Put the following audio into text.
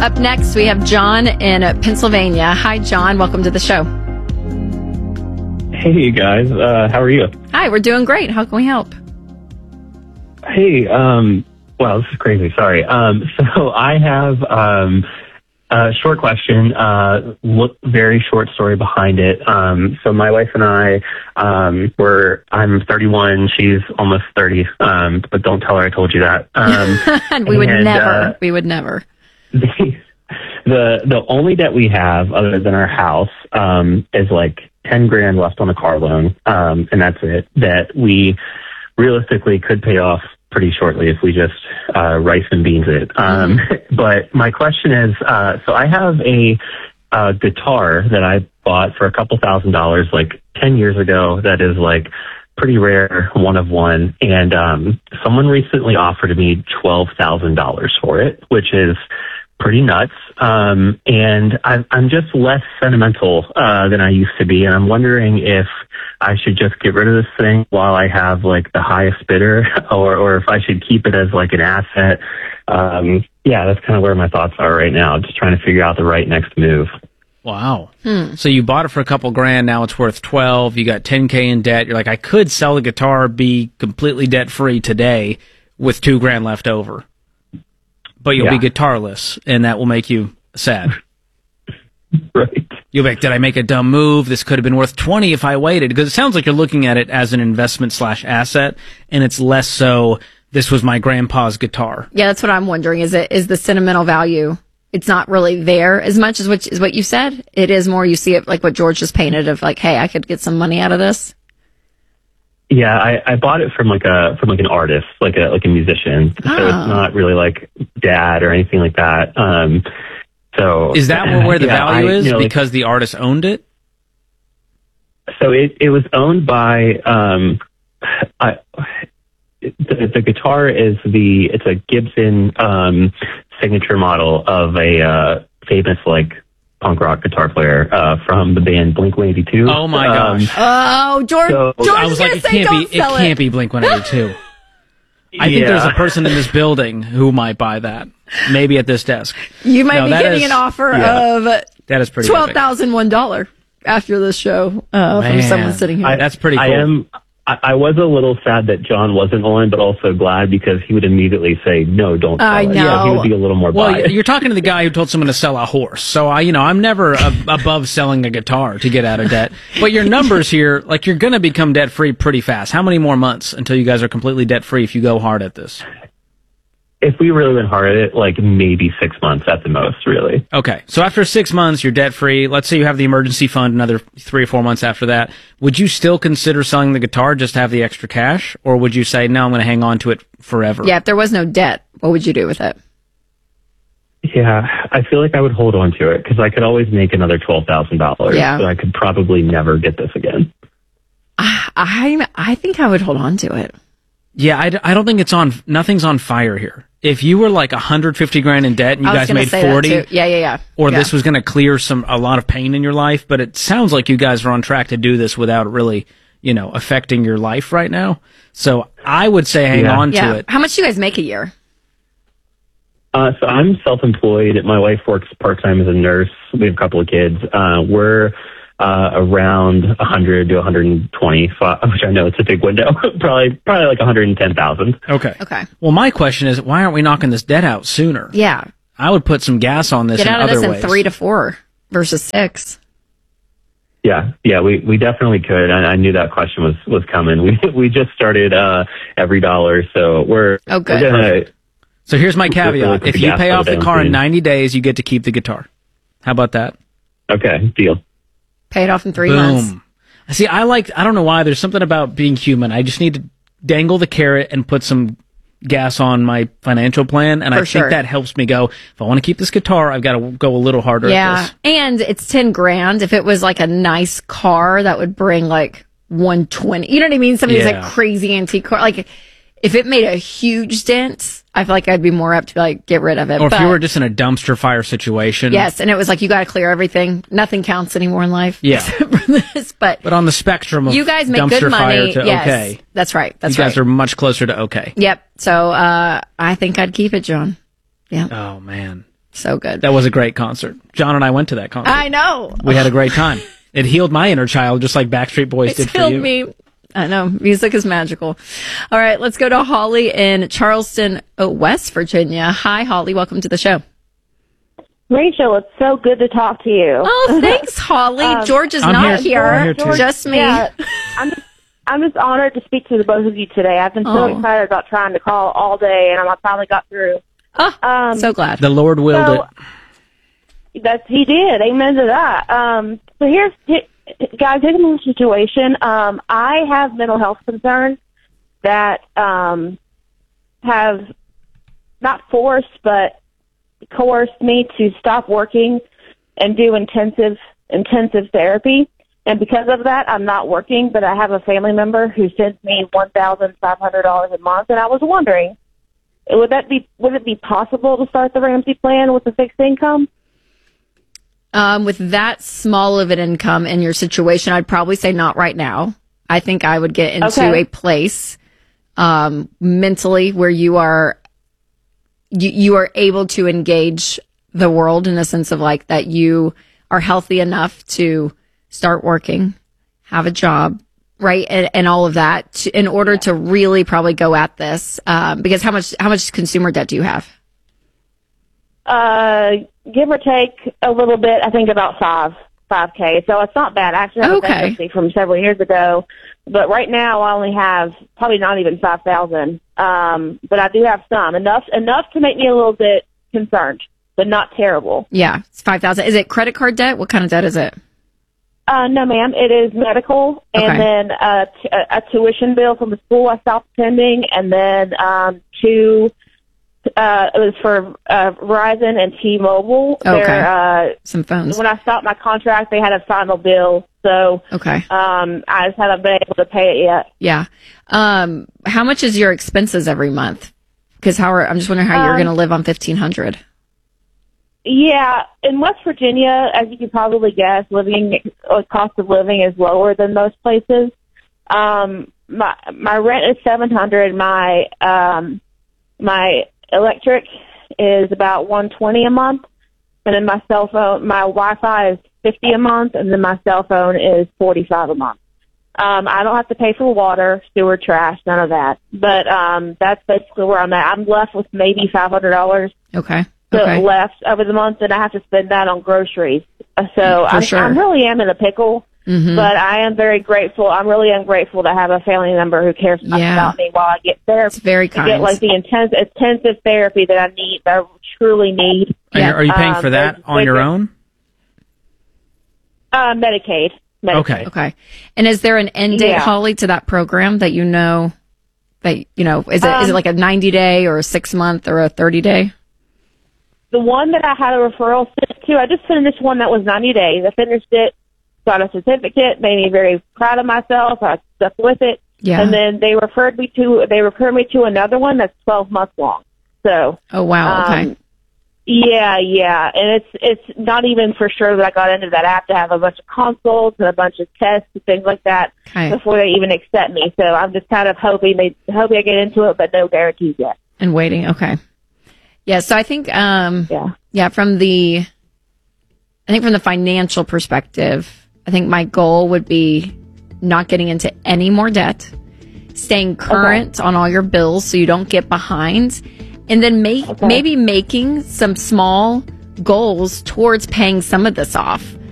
Up next, we have John in Pennsylvania. Hi, John. Welcome to the show. Hey, guys. How are you? Hi, we're doing great. How can we help? Hey, wow, this is crazy. Sorry. So I have a short question, very short story behind it. So my wife and I, I'm 31, she's almost 30, but don't tell her I told you that. We would never. The only debt we have other than our house is like 10 grand left on the car loan, and that's it, that we realistically could pay off pretty shortly if we just rice and beans it. But my question is, so I have a guitar that I bought for a couple $1,000s like 10 years ago that is like pretty rare, one of one, and someone recently offered me $12,000 for it, which is pretty nuts. And I'm just less sentimental than I used to be, and I'm wondering if I should just get rid of this thing while I have like the highest bidder, or if I should keep it as like an asset. Yeah, that's kind of where my thoughts are right now. Just trying to figure out the right next move. Wow. So you bought it for a couple grand. Now it's worth 12. You got 10K in debt. You're like, I could sell the guitar, be completely debt free today with 2 grand left over. But you'll be guitarless, and that will make you sad. Right. You'll be like, did I make a dumb move? This could have been worth 20 if I waited. Because it sounds like you're looking at it as an investment / asset, and it's less so, this was my grandpa's guitar. Yeah, that's what I'm wondering. Is the sentimental value, it's not really there as much as what you said? It is more, you see it like what George just painted of like, hey, I could get some money out of this. Yeah, I bought it from an artist, like a musician. So it's not really like dad or anything like that. So is that where the value is? Because the artist owned it? So it was owned by the guitar it's a Gibson signature model of a famous like punk rock guitar player from the band Blink-182. Oh my gosh! George I was like, it can't be Blink-182. I think there's a person in this building who might buy that. Maybe at this desk. You might be getting an offer of that is pretty $12,001 after this show from someone sitting here. That's pretty cool. I was a little sad that John wasn't on, but also glad because he would immediately say, no, don't sell it. know. Yeah, he would be a little more biased. Well, you're talking to the guy who told someone to sell a horse. So, I'm never above selling a guitar to get out of debt. But your numbers here, like, you're going to become debt-free pretty fast. How many more months until you guys are completely debt-free if you go hard at this? If we really went hard at it, like maybe 6 months at the most, really. Okay. So after 6 months, you're debt-free. Let's say you have the emergency fund another 3 or 4 months after that. Would you still consider selling the guitar just to have the extra cash? Or would you say, no, I'm going to hang on to it forever? Yeah, if there was no debt, what would you do with it? Yeah, I feel like I would hold on to it because I could always make another $12,000. Yeah. So I could probably never get this again. I think I would hold on to it. Yeah, I don't think nothing's on fire here. If you were like 150 grand in debt and you guys made 40, yeah. Or this was going to clear a lot of pain in your life, but it sounds like you guys are on track to do this without really, affecting your life right now. So I would say hang on to it. How much do you guys make a year? So I'm self-employed. My wife works part-time as a nurse. We have a couple of kids. We're around 100 to 120, which I know it's a big window. probably like 110,000. Okay. Well, my question is, why aren't we knocking this debt out sooner? Yeah. I would put some gas on this Get in out of other this ways. in 3 to 4 versus 6. Yeah, we definitely could. I knew that question was coming. We just started Every Dollar, so we're gonna. So here's my caveat: if you pay off the car in 90 days, you get to keep the guitar. How about that? Okay, deal. Pay it off in 3 months. See, I don't know why, there's something about being human. I just need to dangle the carrot and put some gas on my financial plan, and I think that helps me go, if I want to keep this guitar, I've got to go a little harder at this. And it's 10 grand. If it was like a nice car, that would bring like 120. You know what I mean? Some of these like crazy antique car, like if it made a huge dent, I feel like I'd be more apt to like get rid of it. Or if you were just in a dumpster fire situation. Yes, and it was like you got to clear everything. Nothing counts anymore in life. Yeah. Except for this, but on the spectrum of you guys make dumpster good money. fire to okay. That's right. You guys are much closer to okay. Yep. So I think I'd keep it, John. Yeah. Oh man. So good. That was a great concert. John and I went to that concert. I know. We had a great time. It healed my inner child, just like Backstreet Boys did for you. It healed me. I know. Music is magical. All right, let's go to Holly in Charleston, West Virginia. Hi, Holly. Welcome to the show. Rachel, it's so good to talk to you. Oh, thanks, Holly. George is not here. Just me. Yeah, I'm just honored to speak to the both of you today. I've been so excited about trying to call all day, and I finally got through. Oh, so glad. The Lord willed it. He did. Amen to that. So guys, here's the situation. I have mental health concerns that have not forced, but coerced me to stop working and do intensive therapy. And because of that, I'm not working, but I have a family member who sends me $1,500 a month. And I was wondering, would it be possible to start the Ramsey plan with a fixed income? With that small of an income in your situation, I'd probably say not right now. I think I would get into a place mentally where you are able to engage the world in a sense of like that you are healthy enough to start working, have a job, right, and all of that in order to really probably go at this. Because how much consumer debt do you have? Give or take a little bit. I think about $5K. So it's not bad. I actually have a bankruptcy from several years ago, but right now I only have probably not even 5,000. But I do have some enough to make me a little bit concerned, but not terrible. Yeah, it's 5,000. Is it credit card debt? What kind of debt is it? No, ma'am. It is medical, and then a tuition bill from the school I stopped attending, and then it was for Verizon and T-Mobile. Okay. Some phones. When I stopped my contract, they had a final bill, so I just haven't been able to pay it yet. Yeah. How much is your expenses every month? Because I'm just wondering how you're going to live on $1,500. Yeah, in West Virginia, as you can probably guess, cost of living is lower than most places. My rent is $700. My electric is about $120 a month, and then my Wi-Fi is $50 a month, and then my cell phone is $45 a month. I don't have to pay for water, sewer, trash, none of that. But that's basically where I'm at. I'm left with maybe $500. Left over the month, and I have to spend that on groceries. So I really am in a pickle, but I am very grateful. I really am grateful to have a family member who cares enough about me while I get there. It's very kind. To get like the intensive therapy that I need, that I truly need. Are you paying for that on your own? Medicaid. Okay. And is there an end date, Holly, to that program that you know? Is it like a 90-day or a 6-month or a 30-day? The one that I had a referral sent to, I just finished one that was 90 days. I finished it, got a certificate, made me very proud of myself. I stuck with it. Yeah. And then they referred me to another one that's 12 months long. So. Oh, wow. Okay. Yeah. And it's not even for sure that I got into that. I have to have a bunch of consults and a bunch of tests and things like that before they even accept me. So I'm just kind of hoping I get into it, but no guarantees yet. And waiting. Okay. Yeah, so I think, from the financial perspective, I think my goal would be not getting into any more debt, staying current on all your bills so you don't get behind, and then maybe making some small goals towards paying some of this off.